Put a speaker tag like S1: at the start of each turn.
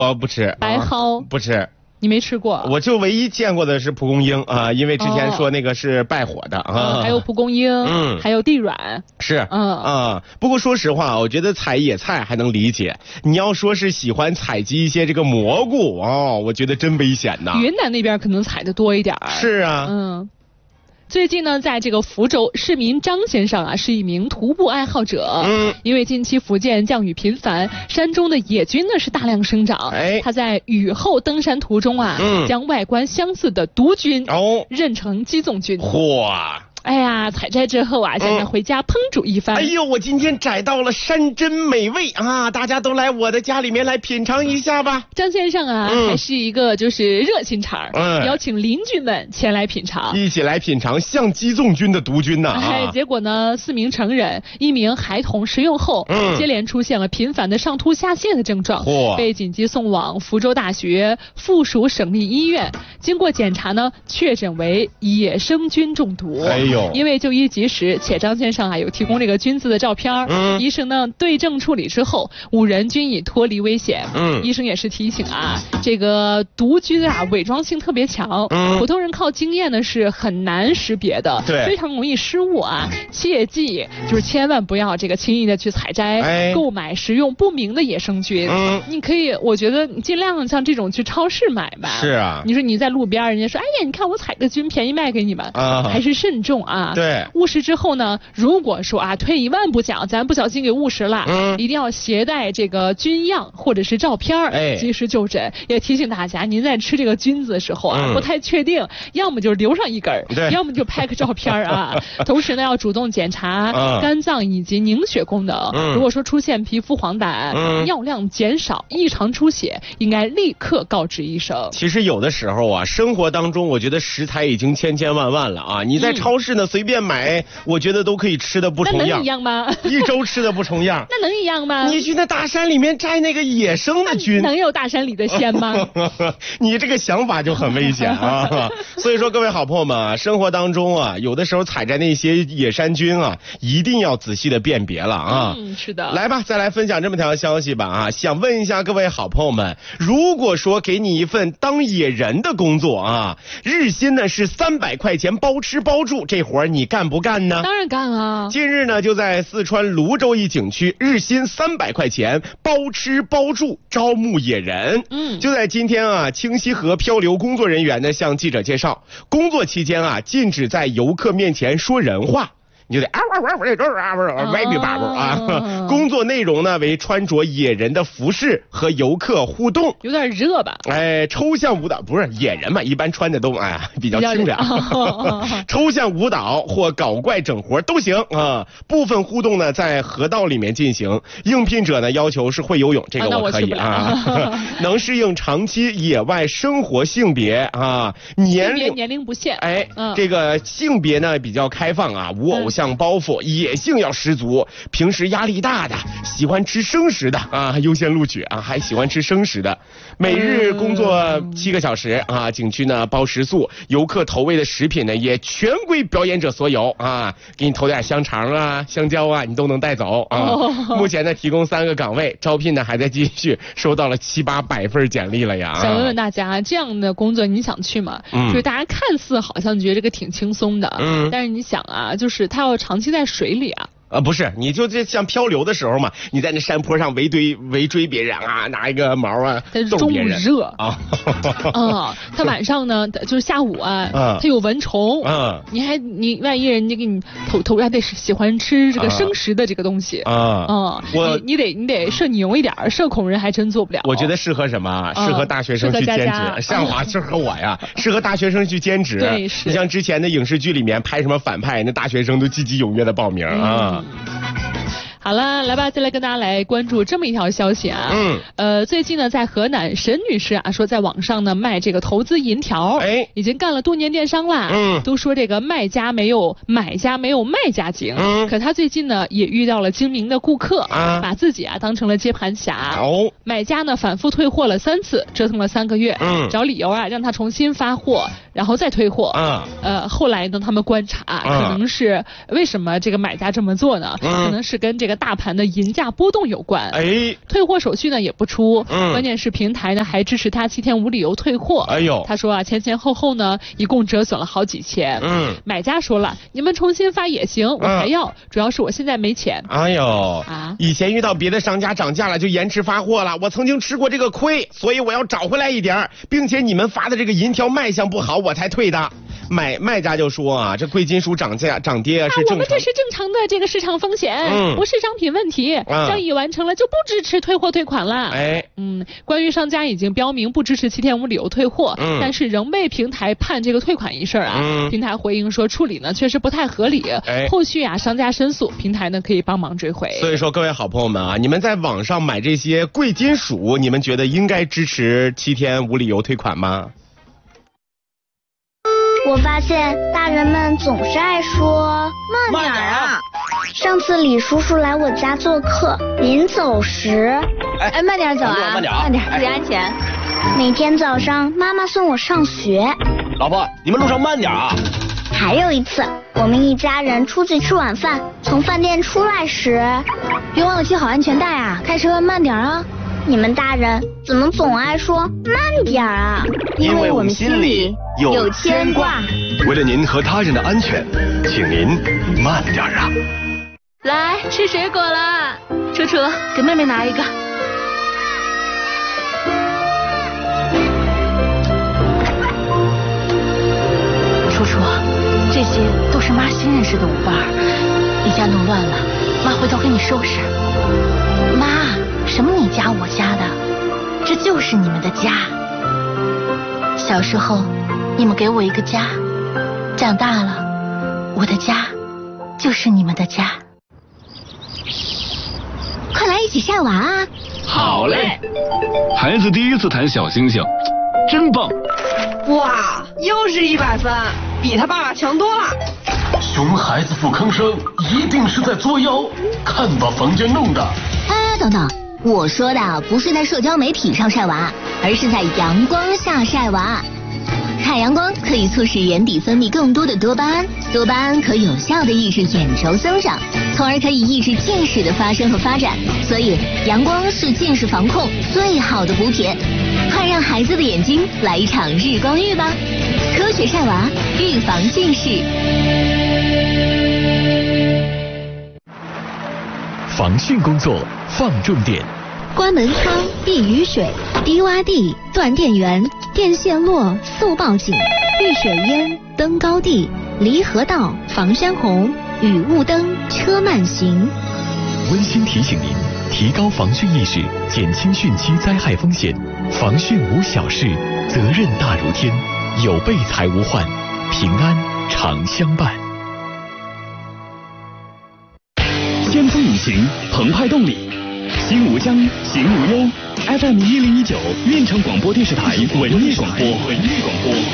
S1: 不吃。
S2: 白蒿
S1: 不吃。
S2: 你没吃过？
S1: 我就唯一见过的是蒲公英啊，因为之前说那个是败火的啊。
S2: 还有蒲公英，还有地软。
S1: 是，不过说实话，我觉得采野菜还能理解。你要说是喜欢采集一些这个蘑菇我觉得真危险呐。
S2: 云南那边可能采的多一点。
S1: 是啊，
S2: 最近呢，在这个福州，市民张先生啊是一名徒步爱好者。因为近期福建降雨频繁，山中的野菌呢是大量生长。他在雨后登山途中将外观相似的毒菌认成鸡枞菌。
S1: 嚯！
S2: 哎呀，采摘之后想想回家烹煮一番。
S1: 哎呦，我今天摘到了山珍美味啊！大家都来我的家里面来品尝一下吧。
S2: 张先生还是一个就是热心肠，邀请邻居们前来品尝，
S1: 一起来品尝像鸡枞菌的毒菌呐。
S2: 结果呢，4名成人、1名孩童食用后，接连出现了频繁的上吐下泻的症状，被紧急送往福州大学附属省立医院。经过检查呢，确诊为野生菌中毒。因为就医及时，且张先生有提供这个菌子的照片，医生呢对症处理之后，5人均已脱离危险。医生也是提醒这个毒菌伪装性特别强，普通人靠经验呢是很难识别的，非常容易失误切记就是千万不要这个轻易的去采摘、购买、食用不明的野生菌。你可以，我觉得你尽量像这种去超市买吧。
S1: 是啊，
S2: 你说你在路边，人家说，哎呀，你看我采个菌便宜卖给你们，还是慎重。
S1: 对，
S2: 误食之后呢，如果说退一万步讲，咱不小心给误食了，一定要携带这个菌样或者是照片，及时就诊。也提醒大家，您在吃这个菌子的时候不太确定，要么就留上一根，要么就拍个照片同时呢，要主动检查肝脏以及凝血功能。如果说出现皮肤黄疸、尿量减少、异常出血，应该立刻告知医生。
S1: 其实有的时候生活当中我觉得食材已经千千万万了你在超市呢随便买，我觉得都可以吃的不重样。
S2: 那能一样吗？
S1: 一周吃的不重样。
S2: 那能一样吗？
S1: 你去那大山里面摘那个野生的菌，
S2: 能有大山里的鲜吗？
S1: 你这个想法就很危险所以说各位好朋友们生活当中有的时候采摘那些野山菌一定要仔细的辨别了
S2: 是的。
S1: 来吧，再来分享这么条消息吧想问一下各位好朋友们，如果说给你一份当野人的工作日薪呢是300块钱包吃包住，这活你干不干呢？
S2: 当然干啊！
S1: 近日呢，就在四川泸州一景区，日薪300块钱包吃包住，招募野人。就在今天清溪河漂流工作人员呢向记者介绍，工作期间禁止在游客面前说人话。你就得歪嘴巴工作内容呢为穿着野人的服饰和游客互动，
S2: 有点热吧？
S1: 抽象舞蹈不是野人嘛，一般穿的都比较清凉。抽象舞蹈或搞怪整活都行部分互动呢在河道里面进行，应聘者呢要求是会游泳，这个我可以能适应长期野外生活，性别年
S2: 龄不限。
S1: 这个性别呢比较开放无偶像包袱，野性要十足，平时压力大的，喜欢吃生食的优先录取还喜欢吃生食的，每日工作7个小时景区呢包食宿，游客投喂的食品呢也全归表演者所有给你投点香肠香蕉你都能带走目前呢提供3个岗位，招聘呢还在继续，收到了700-800份简历了呀。
S2: 想问问大家，这样的工作你想去吗？就是大家看似好像觉得这个挺轻松的但是你想就是他要长期在水里
S1: 不是，你就这像漂流的时候嘛，你在那山坡上围追别人拿一个毛
S2: 中午热他晚上呢就是下午他有蚊虫你万一人家给你头还得喜欢吃这个生食的这个东西你得社牛一点，社恐人还真做不了。
S1: 我觉得适合什么？适合大学生去兼职，像适合我呀，适合大学生去兼职。
S2: 对，是
S1: 你像之前的影视剧里面拍什么反派，那大学生都积极踊跃的报名
S2: 好了，来吧，再来跟大家来关注这么一条消息最近呢，在河南，沈女士说在网上呢卖这个投资银条，已经干了多年电商啦，都说这个卖家没有买家没有卖家精，可她最近呢也遇到了精明的顾客，把自己当成了接盘侠，买家呢反复退货了3次，折腾了3个月，找理由让他重新发货，然后再退货，后来呢他们观察，可能是为什么这个买家这么做呢？可能是跟这个个大盘的银价波动有关。退货手续呢也不出，关键是平台呢还支持他7天无理由退货。他说啊，前后呢一共折损了好几千。买家说了，你们重新发也行，我还要，主要是我现在没钱。
S1: 以前遇到别的商家涨价了就延迟发货了，我曾经吃过这个亏，所以我要找回来一点，并且你们发的这个银条卖相不好，我才退的。卖家就说啊，这贵金属涨跌是正常，
S2: 我们这是正常的这个市场风险，不是商品问题。交易完成了就不支持退货退款了。关于商家已经标明不支持7天无理由退货，但是仍被平台判这个退款一事啊。平台回应说处理呢确实不太合理，后续啊商家申诉，平台呢可以帮忙追回。
S1: 所以说各位好朋友们啊，你们在网上买这些贵金属，你们觉得应该支持7天无理由退款吗？
S3: 我发现大人们总是爱说
S4: 慢点啊。
S3: 上次李叔叔来我家做客，临走时，
S4: 慢点走啊，慢点，注意安全。
S3: 每天早上妈妈送我上学，
S5: 老婆，你们路上慢点啊。
S3: 还有一次，我们一家人出去吃晚饭，从饭店出来时，
S4: 别忘了系好安全带啊，开车慢点啊。
S3: 你们大人怎么总爱说慢点啊？
S5: 因为我们心里有牵挂。
S6: 为了您和他人的安全，请您慢点啊。
S4: 来吃水果了，楚楚给妹妹拿一个。楚楚，这些都是妈新认识的舞伴，一家弄乱了，妈回头给你收拾。妈，什么你家我家的，这就是你们的家。小时候你们给我一个家，长大了我的家就是你们的家。
S3: 快来一起晒娃啊！
S6: 好嘞。孩子第一次弹小星星，真棒。
S7: 哇，又是100分，比他爸爸强多了。
S6: 熊孩子不吭声，一定是在作妖。看把房间弄的。
S3: 等等，我说的不是在社交媒体上晒娃，而是在阳光下晒娃。太阳光可以促使眼底分泌更多的多巴胺，多巴胺可有效的抑制眼轴增长，从而可以抑制近视的发生和发展。所以阳光是近视防控最好的补铁。快让孩子的眼睛来一场日光浴吧！科学晒娃，预防近视。
S8: 防汛工作放重点。
S3: 关门窗、避雨水、低洼地、断电源、电线落速报警、遇水淹、登高地、离河道、防山洪、雨雾灯、车慢行。
S8: 温馨提醒您，提高防汛意识，减轻汛期灾害风险。防汛无小事，责任大如天。有备才无患，平安常相伴。
S9: 先锋引擎，澎湃动力。心无疆，行无忧。FM 1019，运城广播电视台文艺广播。